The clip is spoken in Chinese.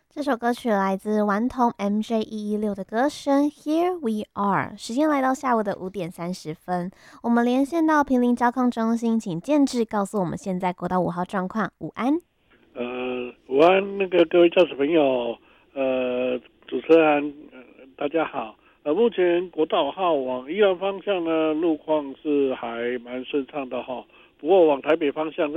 这首歌曲来自顽童 MJ116的歌声《Here We Are》。时间来到下午的5点30分，我们连线到坪林交通中心，请建志告诉我们现在国道5号状况。午安。 午安，各位驾驶朋友，主持人，大家好。目前国道5号往宜兰方向呢，路况是还蛮顺畅的哈。不过往台北方向